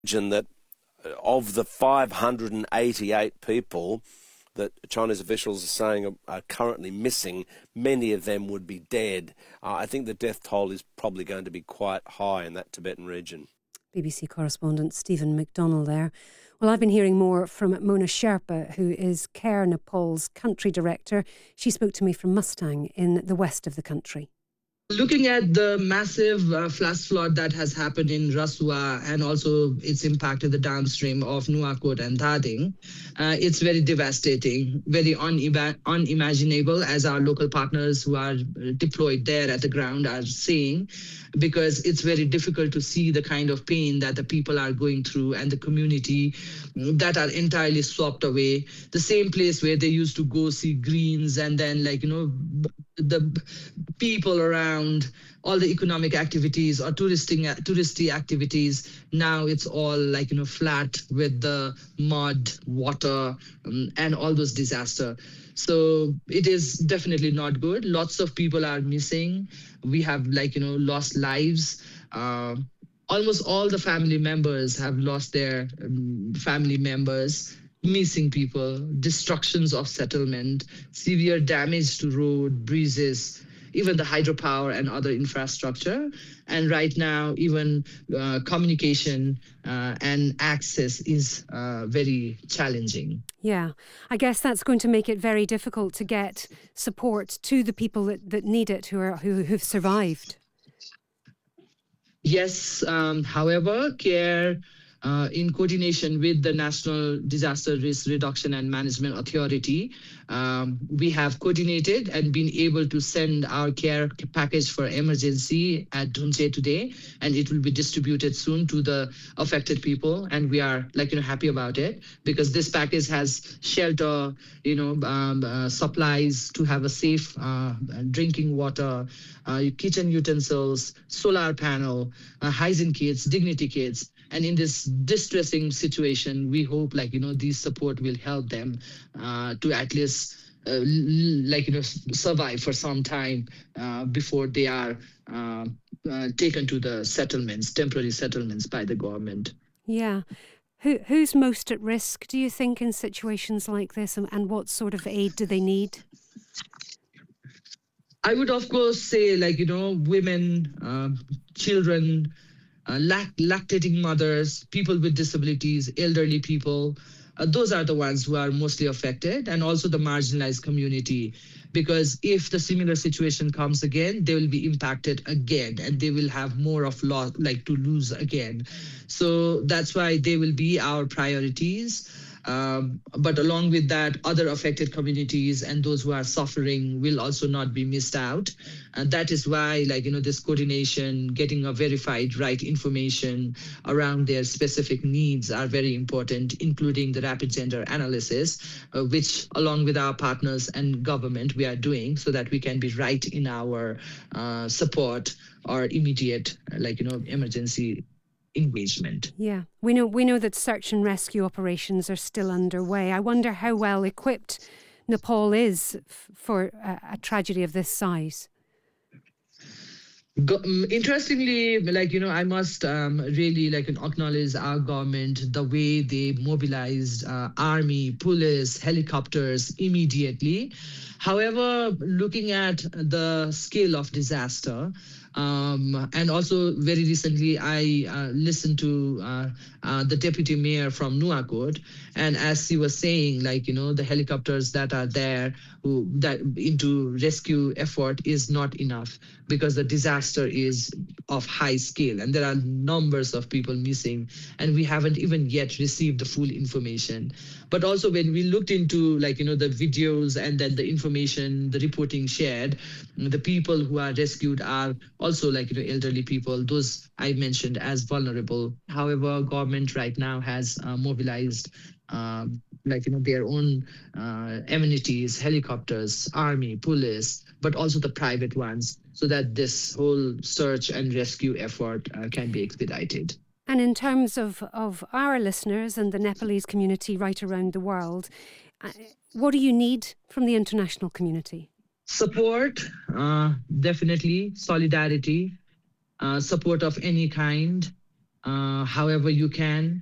imagine that of the 588 people that Chinese officials are saying are currently missing, many of them would be dead. I think the death toll is probably going to be quite high in that Tibetan region. BBC correspondent Stephen McDonnell there. Well, I've been hearing more from Mona Sherpa, who is CARE Nepal's country director. She spoke to me from Mustang in the west of the country. Looking at the massive flash flood that has happened in Rasua and also its impact in the downstream of Nuakot and Thading, it's very devastating, very unimaginable, as our local partners who are deployed there at the ground are seeing, because it's very difficult to see the kind of pain that the people are going through and the community that are entirely swept away. The same place where they used to go see greens and then, the people around, all the economic activities or touristy activities, now it's all flat with the mud, water, and all those disasters. So it is definitely not good. Lots of people are missing. We have lost lives. Almost all the family members have lost their family members. Missing people, destructions of settlement, severe damage to road, bridges, even the hydropower and other infrastructure. And right now, even communication and access is very challenging. Yeah, I guess that's going to make it very difficult to get support to the people that need it, who've survived. Yes, however, CARE, in coordination with the National Disaster Risk Reduction and Management Authority, we have coordinated and been able to send our care package for emergency at Dhunche today, and it will be distributed soon to the affected people. And we are happy about it, because this package has shelter, supplies to have a safe drinking water, kitchen utensils, solar panel, hygiene kits, dignity kits. And in this distressing situation, we hope these support will help them to at least survive for some time before they are taken to the settlements, temporary settlements by the government. Yeah. Who's most at risk, do you think, in situations like this, and what sort of aid do they need? I would, of course, say women, children, lactating mothers, people with disabilities, elderly people. Those are the ones who are mostly affected, and also the marginalized community, because if the similar situation comes again, they will be impacted again, and they will have more of loss, to lose again. So that's why they will be our priorities. But along with that, other affected communities and those who are suffering will also not be missed out. And that is why, this coordination, getting a verified right information around their specific needs are very important, including the rapid gender analysis, which along with our partners and government, we are doing so that we can be right in our support or immediate, emergency engagement. Yeah, we know that search and rescue operations are still underway. I wonder how well equipped Nepal is for a tragedy of this size. Interestingly, I must really acknowledge our government, the way they mobilized army, police, helicopters immediately. However, looking at the scale of disaster, and also very recently, I listened to the deputy mayor from Nuakot, and as she was saying, the helicopters that are there, that into rescue effort is not enough, because the disaster is of high scale, and there are numbers of people missing, and we haven't even yet received the full information. But also when we looked into the videos and then the information, the reporting shared, the people who are rescued are also elderly people, those I mentioned as vulnerable. However, government right now has mobilized their own amenities, helicopters, army, police, but also the private ones, so that this whole search and rescue effort can be expedited. And in terms of our listeners and the Nepalese community right around the world, what do you need from the international community? Support, definitely, solidarity, support of any kind, however you can.